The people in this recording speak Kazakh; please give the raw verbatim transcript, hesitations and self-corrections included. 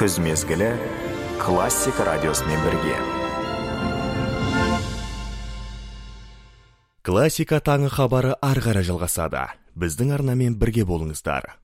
күз мезгілі классик радиосымен бірге. Классика таңы хабары ары қарай жалғасады. Біздің арнамен бірге болыңыздар.